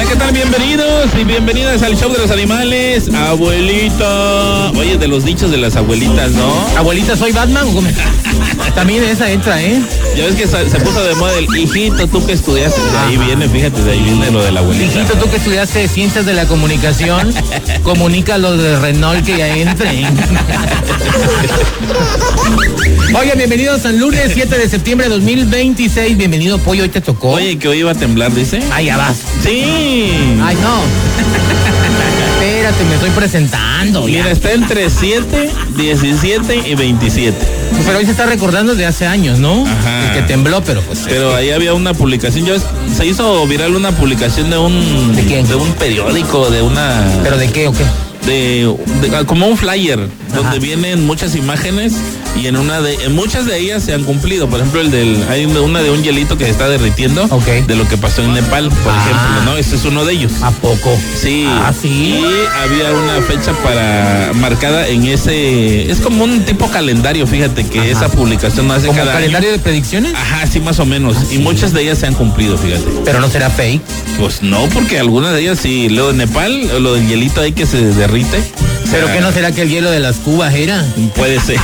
¿qué tal? Bienvenidos y bienvenidas al show de los animales. Abuelita. Oye, de los dichos de las abuelitas, ¿no? Abuelita, ¿soy Batman? También esa entra, ¿eh? Ya ves que se puso de moda el hijito, tú que estudiaste. De ahí viene, fíjate, de ahí viene lo de la abuelita. Hijito, tú que estudiaste ciencias de la comunicación, comunica los de Renault que ya entren. Oye, bienvenidos al lunes 7 de septiembre de 2026. Bienvenido, Pollo, hoy te tocó. Oye, que hoy iba a temblar, dice. Ah, ya vas. Sí. Ay, no. Espérate, me estoy presentando. Mira, ya. está entre 7, 17 y 27. Pero hoy se está recordando de hace años, ¿no? Ajá. Que tembló, pero pues. Pero ahí había una publicación, se hizo viral una publicación de un... ¿De quién? De un periódico, de una... ¿Pero de qué o qué? Como un flyer. Ajá. Donde vienen muchas imágenes y en muchas de ellas se han cumplido. Por ejemplo, hay una de un hielito que se está derritiendo, okay, de lo que pasó en Nepal, por ejemplo, ¿no? Este es uno de ellos. ¿A poco? Sí. Ah, sí. Y había una fecha marcada en ese, es como un tipo calendario, fíjate que ajá, esa publicación no hace ¿como cada calendario año de predicciones? Ajá, sí, más o menos. Ah, y sí, muchas de ellas se han cumplido, fíjate. ¿Pero no será fake? Pues no, porque algunas de ellas sí. Lo de Nepal, lo del hielito ahí que se derrite. ¿Pero qué no será que el hielo de las cubas era? Puede ser.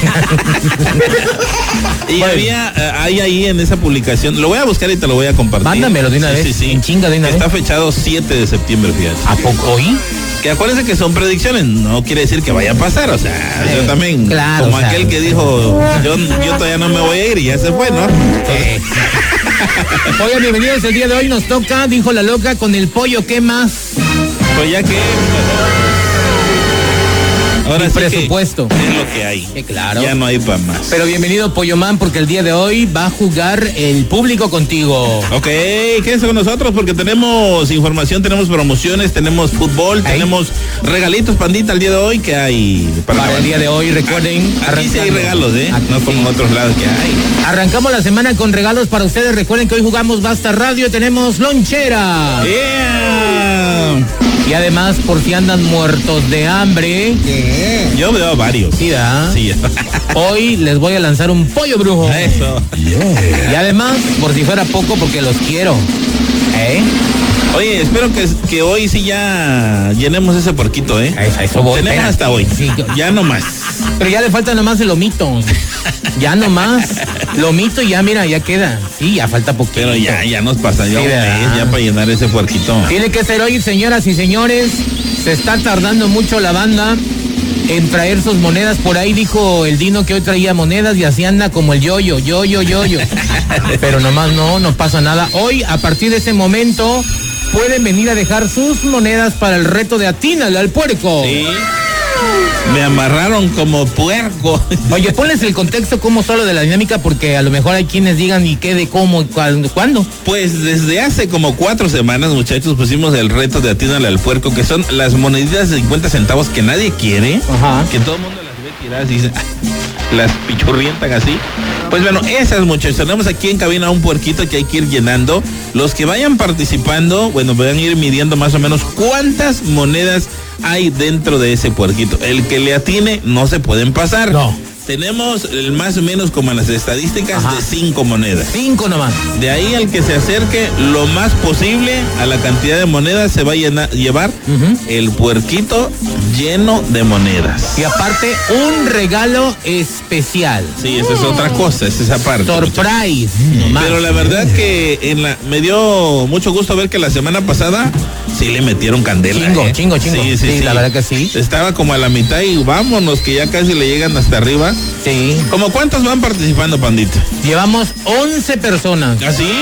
Y bueno, hay ahí en esa publicación, lo voy a buscar y te lo voy a compartir. Mándamelo de una vez. Sí. En chinga de una vez. Está fechado 7 de septiembre, fíjate. ¿A poco hoy? Que acuérdense que son predicciones, no quiere decir que vaya a pasar, o sea, yo también, claro, como aquel que dijo, yo todavía no me voy a ir y ya se fue, ¿no? Oigan, bienvenidos, el día de hoy nos toca, dijo la loca, con el pollo, ¿qué más? Pues ya que... Ahora sí presupuesto. Es lo que hay. Claro. Ya no hay para más. Pero bienvenido, Pollo Man, porque el día de hoy va a jugar el público contigo. Ok, quédense con nosotros porque tenemos información, tenemos promociones, tenemos fútbol, tenemos regalitos, pandita, el día de hoy que hay para el día de hoy. Recuerden, aquí sí hay regalos, aquí no como en otros lados que hay. Arrancamos la semana con regalos para ustedes. Recuerden que hoy jugamos Basta Radio, tenemos lonchera. Yeah. Y además, por si andan muertos de hambre. Yeah. Yo veo varios. Sí, ¿verdad? Sí. Hoy les voy a lanzar un pollo brujo. Eso. Yeah. Y además, por si fuera poco, porque los quiero. Oye, espero que hoy sí ya llenemos ese porquito, Eso voy. Tenemos hasta hoy. Sí. Ya no más. Pero ya le falta nomás el lomito. Ya nomás. Lomito y ya, mira, ya queda. Sí, ya falta poquito. Pero ya nos pasa ya, ya para llenar ese puerquito. Tiene que ser hoy, señoras y señores. Se está tardando mucho la banda en traer sus monedas. Por ahí dijo el Dino que hoy traía monedas y así anda como el yoyo. Pero nomás no pasa nada. Hoy, a partir de ese momento, pueden venir a dejar sus monedas para el reto de Atínale al Puerco. Sí. Me amarraron como puerco. Oye, ponles el contexto como solo de la dinámica, porque a lo mejor hay quienes digan y qué, de cómo, cuándo. Pues desde hace como 4 semanas, muchachos, pusimos el reto de Atínale al Puerco, que son las moneditas de 50 centavos que nadie quiere. Ajá. Que todo el mundo las ve tiradas y dice, las pichurrientan así. Pues bueno, esas, muchachos, tenemos aquí en cabina un puerquito que hay que ir llenando. Los que vayan participando, bueno, van a ir midiendo más o menos cuántas monedas hay dentro de ese puerquito. El que le atine no se pueden pasar. No. Tenemos más o menos como en las estadísticas. Ajá. De 5 monedas. 5 nomás. De ahí al que se acerque lo más posible a la cantidad de monedas se va a llevar el puerquito lleno de monedas. Y aparte, un regalo especial. Sí, esa es otra cosa, es esa parte. Surprise. Pero la verdad que me dio mucho gusto ver que la semana pasada sí le metieron candela. Chingo. Sí, la verdad que sí. Estaba como a la mitad y vámonos, que ya casi le llegan hasta arriba. Sí. ¿Cómo cuántos van participando, pandita? Llevamos 11 personas. ¿Ah, sí?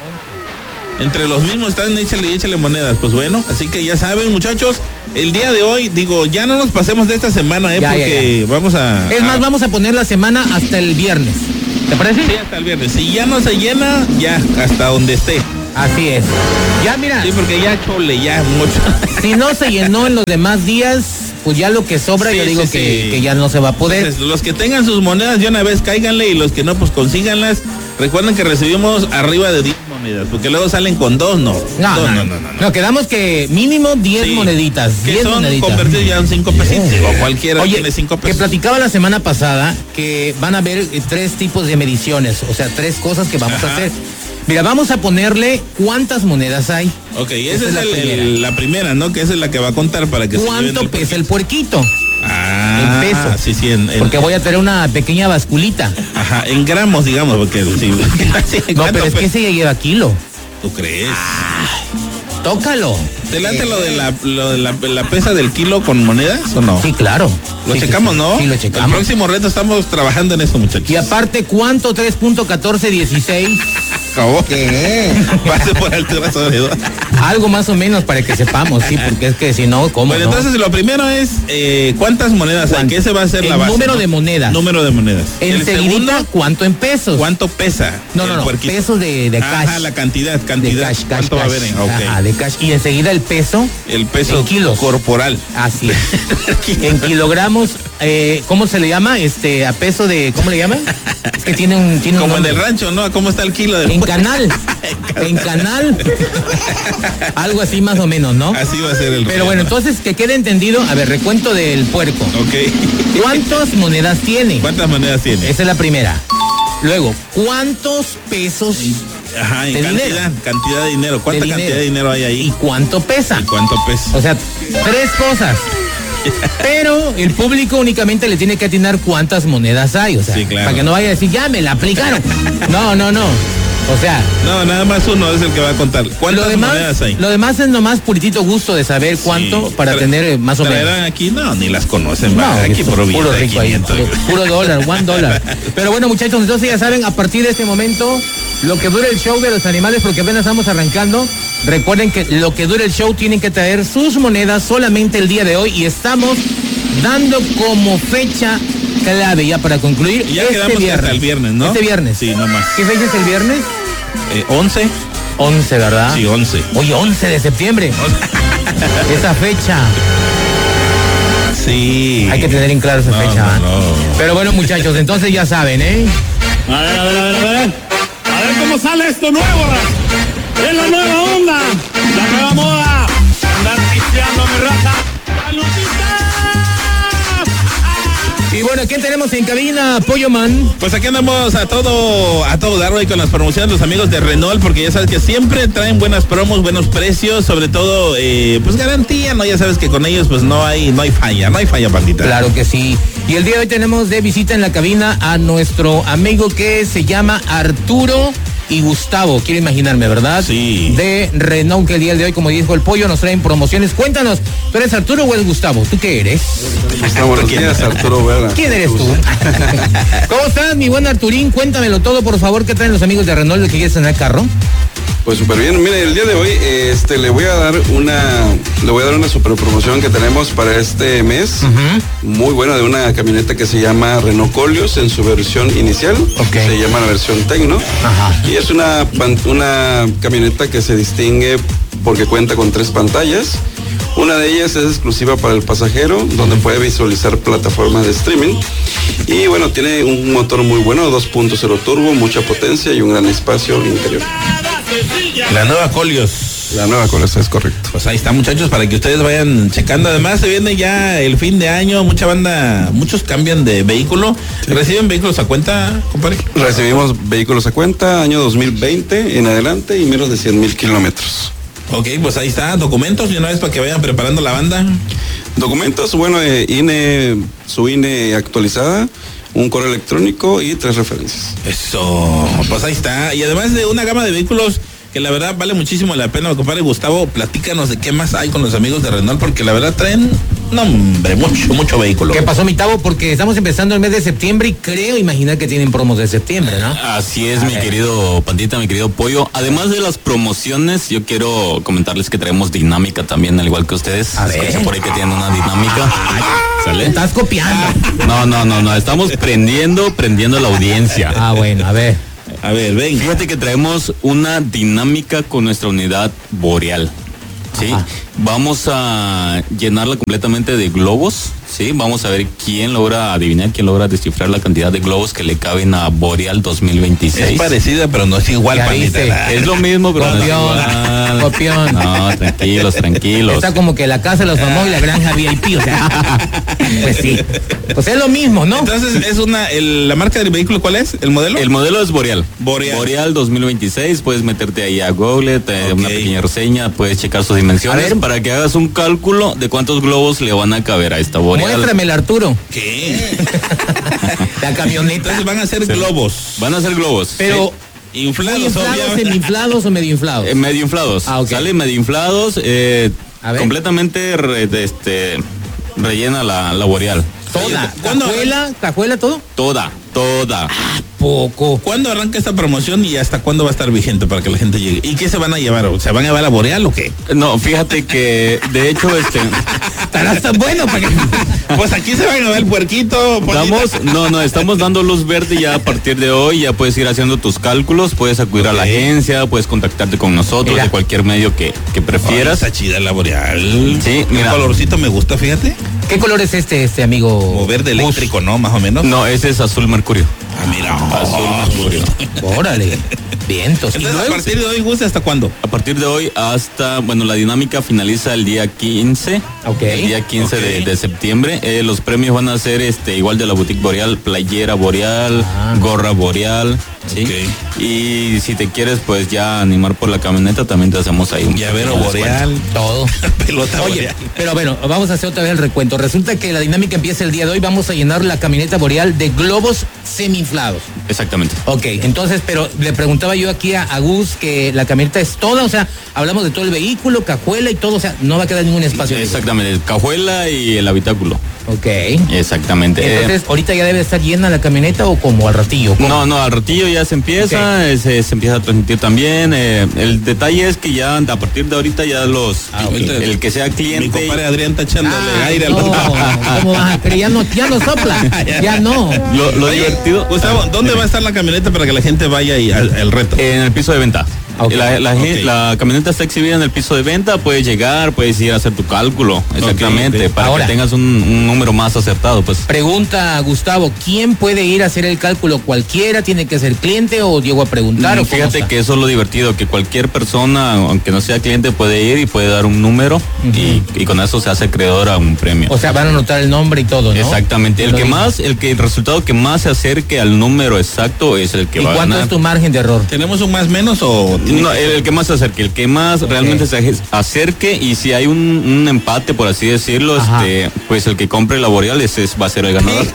Entre los mismos están, échale monedas. Pues bueno, así que ya saben, muchachos, el día de hoy, ya no nos pasemos de esta semana, porque vamos a... Es más, vamos a poner la semana hasta el viernes. ¿Te parece? Sí, hasta el viernes. Si ya no se llena, ya hasta donde esté. Así es. Ya, mira. Sí, porque ya chole, ya mucho. Si no se llenó en los demás días, pues ya lo que sobra, yo digo que ya no se va a poder. Entonces, los que tengan sus monedas de una vez cáiganle, y los que no, pues consíganlas. Recuerden que recibimos arriba de 10 monedas, porque luego salen con 2, no. No, quedamos que mínimo 10 moneditas. Que 10 son moneditas. convertidos ya en 5 pesitos. O cualquiera. Oye, tiene 5 pesos. Que platicaba la semana pasada que van a haber 3 tipos de mediciones, o sea, 3 cosas que vamos a hacer. Mira, vamos a ponerle cuántas monedas hay. Ok, esa es la primera, ¿no? Que esa es la que va a contar para que ¿cuánto pesa el puerquito? Ah, en peso. Sí, porque voy a tener una pequeña basculita. Ajá, en gramos, digamos, porque sí. No, pero es que ese ya lleva kilo. ¿Tú crees? Tócalo. ¿Te late lo de la pesa del kilo con monedas o no? Sí, claro. Lo checamos, sí, ¿no? Sí, lo checamos. El próximo reto estamos trabajando en eso, muchachos. Y aparte, ¿cuánto 3.1416? ¿Cómo? ¿Qué? Pase por altura sobre dos. Algo más o menos para que sepamos, sí, porque es que si no, ¿cómo? Bueno, entonces lo primero es ¿cuántas monedas hay? Que ese va a ser la base. Número de monedas. Número de monedas. Enseguida, ¿cuánto en pesos? ¿Cuánto pesa? No, pesos de cash. Ajá, la cantidad. De cash, ¿Cuánto va a haber? Okay. Ajá, de cash. Y enseguida el peso. El peso en kilos. Corporal. Así es. En kilogramos, ¿cómo se le llama? A peso de, ¿cómo le llaman? Es que tiene un como en el rancho, ¿no? ¿Cómo está el kilo del canal. En canal. Algo así más o menos, ¿no? Así va a ser el Pero bueno, entonces que quede entendido, a ver, recuento del puerco. Ok. ¿Cuántas monedas tiene? ¿Cuántas monedas tiene? Esa es la primera. Luego, ¿cuántos pesos Ajá, en de cantidad de dinero? ¿Cuánta cantidad de dinero hay ahí? ¿Y cuánto pesa? O sea, 3 cosas. Pero el público únicamente le tiene que atinar cuántas monedas hay, o sea, sí, claro. Para que no vaya a decir, ya me la aplicaron. No. O sea. No, nada más uno es el que va a contar. ¿Cuántas monedas hay? Lo demás es nomás puritito gusto de saber cuánto para tener más o menos. Aquí no, ni las conocen. No, aquí puro rico ahí, puro dólar, $1. Pero bueno, muchachos, entonces ya saben, a partir de este momento, lo que dure el show de los animales, porque apenas estamos arrancando, recuerden que lo que dure el show tienen que traer sus monedas solamente el día de hoy y estamos dando como fecha clave ya para concluir. Ya quedamos hasta el viernes, ¿no? Este viernes. Sí, no más. ¿Qué fecha es el viernes? 11. 11, ¿verdad? Sí, 11. Oye, 11 de septiembre. Esa fecha. Sí. Hay que tener en claro esa fecha. No. Pero bueno, muchachos, entonces ya saben, ¿eh? A ver cómo sale esto nuevo. Es la nueva onda, la nueva moda. Andar pisteando, mi raza. Y bueno, ¿quién tenemos en cabina, Pollo Man? Pues aquí andamos a todo dar hoy con las promociones los amigos de Renault, porque ya sabes que siempre traen buenas promos, buenos precios, sobre todo, pues garantía, ¿no? Ya sabes que con ellos pues no hay falla, pandita. Claro que sí. Y el día de hoy tenemos de visita en la cabina a nuestro amigo que se llama Arturo y Gustavo, quiero imaginarme, ¿verdad? Sí. De Renault, que el día de hoy, como dijo el Pollo, nos traen promociones. Cuéntanos, ¿tú eres Arturo o eres Gustavo? ¿Tú qué eres? Buenos días, Arturo Vera. ¿Quién eres tú? ¿Cómo estás, mi buen Arturín? Cuéntamelo todo, por favor. ¿Qué traen los amigos de Renault que quieres tener carro? Pues súper bien. Mire, el día de hoy le voy a dar una super promoción que tenemos para este mes. Muy buena, de una camioneta que se llama Renault Koleos en su versión inicial. Okay. Se llama la versión Tecno. Ajá. Y es una camioneta que se distingue porque cuenta con 3 pantallas. Una de ellas es exclusiva para el pasajero, donde puede visualizar plataformas de streaming. Y bueno, tiene un motor muy bueno, 2.0 turbo, mucha potencia y un gran espacio interior. La nueva Koleos. La nueva Koleos, es correcto. Pues ahí está, muchachos, para que ustedes vayan checando. Además, se viene ya el fin de año, muchos cambian de vehículo. Sí. ¿Reciben vehículos a cuenta, compadre? Recibimos vehículos a cuenta, año 2020 en adelante y menos de 100,000 kilómetros. Ok, pues ahí está, documentos y una vez para que vayan preparando la banda. Documentos, bueno, su INE actualizada, un correo electrónico y 3 referencias. Eso, pues ahí está. Y además de una gama de vehículos que la verdad vale muchísimo la pena, compadre Gustavo, platícanos de qué más hay con los amigos de Renault, porque la verdad traen, no hombre, mucho vehículo. ¿Qué pasó, mi Tavo? Porque estamos empezando el mes de septiembre y creo imaginar que tienen promos de septiembre, ¿no? Así es, mi querido Pandita, mi querido Pollo. Además de las promociones, yo quiero comentarles que traemos dinámica también, al igual que ustedes. A ver. Escuché por ahí que tienen una dinámica. ¿Sale? Estás copiando. No, estamos prendiendo la audiencia. Ah, bueno, a ver. A ver, ven. Fíjate que traemos una dinámica con nuestra unidad boreal. ¿Sí? Ajá. Vamos a llenarla completamente de globos, ¿sí? Vamos a ver quién logra adivinar, quién logra descifrar la cantidad de globos que le caben a Boreal 2026. Es parecida, pero no es igual, pandita. Es lo mismo, pero no es igual. Copión. No, tranquilos. Está como que la casa de los famosos y la granja VIP, o sea. Pues sí. Pues es lo mismo, ¿no? Entonces, la marca del vehículo, ¿cuál es? ¿El modelo? El modelo es Boreal. Boreal 2026, puedes meterte ahí a Google, una pequeña reseña, puedes checar sus dimensiones para que hagas un cálculo de cuántos globos le van a caber a esta Boreal. Muéstrame el Arturo. ¿Qué? La camioneta. Entonces van a ser globos. Van a ser globos. Pero... Inflados, ¿semi-inflados o medio inflados? Medio inflados. Sale medio inflados, completamente rellena la Boreal. Toda. ¿Cajuela todo? Toda. Poco. ¿Cuándo arranca esta promoción y hasta cuándo va a estar vigente para que la gente llegue? ¿Y qué se van a llevar? ¿Se van a llevar a Boreal o qué? No, fíjate que de hecho estarás tan bueno para que... Pues aquí se van a ver el puerquito. Estamos dando luz verde ya a partir de hoy. Ya puedes ir haciendo tus cálculos, puedes acudir a la agencia, puedes contactarte con nosotros de cualquier medio que prefieras. Está chida la Boreal. Sí, mira. El colorcito me gusta, fíjate. ¿Qué color es este amigo? Como verde eléctrico, ¿no? Más o menos. No, ese es azul mercurio. Ah, mira. Azul mercurio. Órale. Vientos. Entonces, a partir de hoy, Gus, ¿hasta cuándo? A partir de hoy hasta, la dinámica finaliza el día 15. El día 15 de septiembre. Los premios van a ser igual de la boutique Boreal, playera Boreal, gorra Boreal. ¿Sí? Y si te quieres pues ya animar por la camioneta, también te hacemos ahí un llavero Boreal, todo. Pelota Boreal. Pero bueno, vamos a hacer otra vez el recuento. Resulta que la dinámica empieza el día de hoy. Vamos a llenar la camioneta Boreal de globos semi-inflados. Exactamente. Ok, entonces, pero le preguntaba yo aquí a Gus que la camioneta es toda, o sea, hablamos de todo el vehículo, cajuela y todo, o sea, no va a quedar ningún espacio. Exactamente, cajuela y el habitáculo. Ok. Exactamente. Entonces, ¿ahorita ya debe estar llena la camioneta o como al ratillo? ¿Cómo? No, al ratillo ya se empieza, se empieza a transmitir también. El detalle es que ya a partir de ahorita ya el que sea cliente. Mi compadre Adrián está echándole aire no, ¿cómo va? Pero ya no sopla, ya no. Lo divertido. Gustavo, ¿dónde va a estar la camioneta para que la gente vaya y al reto? En el piso de venta. La camioneta está exhibida en el piso de venta, puedes llegar, puedes ir a hacer tu cálculo, exactamente, para que tengas un número más acertado, pues. Pregunta Gustavo, ¿quién puede ir a hacer el cálculo? ¿Cualquiera tiene que ser cliente o llego a preguntar? Fíjate que eso es lo divertido, que cualquier persona, aunque no sea cliente, puede ir y puede dar un número y con eso se hace acreedor a un premio. O sea, van a anotar el nombre y todo, ¿no? Exactamente, el resultado que más se acerque al número exacto es el que va a ganar. ¿Y cuánto es tu margen de error? ¿Tenemos un más menos o...? No, el que más se acerque, el que más realmente se acerque, y si hay un empate, por así decirlo, pues el que compre la Boreal ese va a ser el ganador.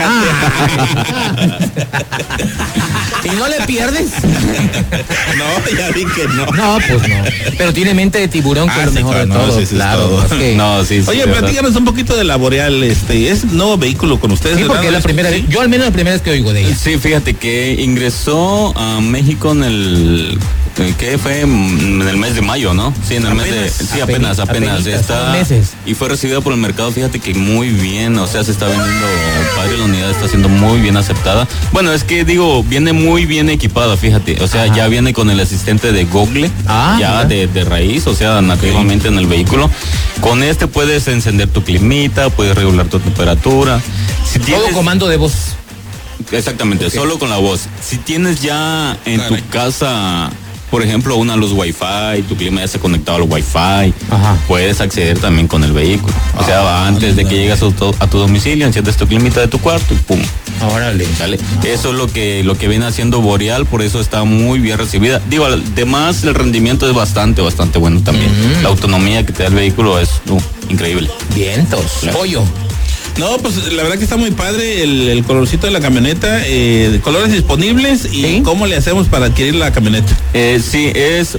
¿Y no le pierdes? No, ya vi que no. No, pues no. Pero tiene mente de tiburón, que es lo mejor de todo. Claro. Oye, platícanos un poquito de la Boreal, ¿es nuevo vehículo con ustedes? Sí, porque es la primera vez, yo al menos la primera vez que oigo de ella. Sí, fíjate que ingresó a México en el... ¿Qué fue? En el mes de mayo, ¿no? Sí, en el mes de... Sí, apenas. Está, meses. Y fue recibida por el mercado, fíjate que muy bien, o sea, se está vendiendo padre, la unidad está siendo muy bien aceptada. Bueno, es que viene muy bien equipada, fíjate, o sea, ya viene con el asistente de Google, de raíz, o sea, nativamente en el vehículo. Con puedes encender tu climita, puedes regular tu temperatura. Todo comando de voz. Exactamente, solo con la voz. Si tienes ya en tu casa, por ejemplo, una luz Wi-Fi, tu clima ya está conectado al Wi-Fi, puedes acceder también con el vehículo. O sea, antes de que llegues a tu domicilio, enciendes tu climita de tu cuarto y pum. Órale. ¿Sale? Eso es lo que viene haciendo Boreal, por eso está muy bien recibida. Digo, además el rendimiento es bastante bueno también. La autonomía que te da el vehículo es increíble. Vientos. Pollo. No, pues la verdad que está muy padre el colorcito de la camioneta, colores disponibles y ¿cómo le hacemos para adquirir la camioneta? Sí, es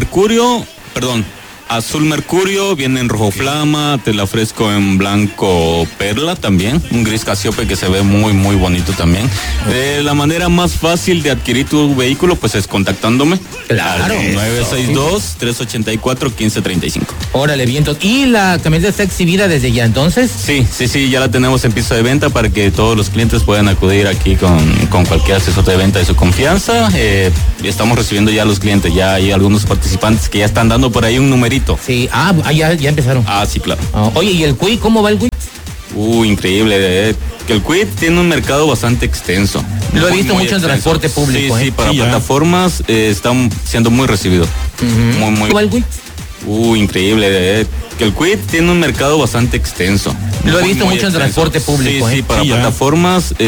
azul mercurio, viene en rojo flama, te la ofrezco en blanco perla también, un gris casiope que se ve muy bonito también. La manera más fácil de adquirir tu vehículo pues es contactándome. Claro. 962-384-1535. Órale, vientos. ¿Y la camioneta está exhibida desde ya entonces? Sí, ya la tenemos en piso de venta para que todos los clientes puedan acudir aquí con cualquier asesor de venta de su confianza. Estamos recibiendo ya a los clientes, ya hay algunos participantes que ya están dando por ahí un numerito. Sí, ya empezaron. Sí, claro. Oye, ¿y el Kwid? ¿Cómo va el Kwid? Increíble. El Kwid tiene un mercado bastante extenso. Lo he visto mucho en transporte público. Sí, para plataformas están siendo muy recibidos. Muy. ¿Cómo va el Kwid? Increíble. Que el Kwid tiene un mercado bastante extenso. Lo he visto mucho en transporte público. Sí, para plataformas